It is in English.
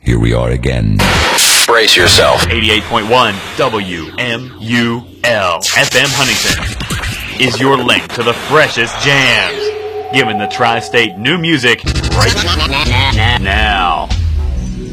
Here we are again. Brace yourself. 88.1 WMUL FM Huntington is your link to the freshest jams, giving the tri-state new music right now.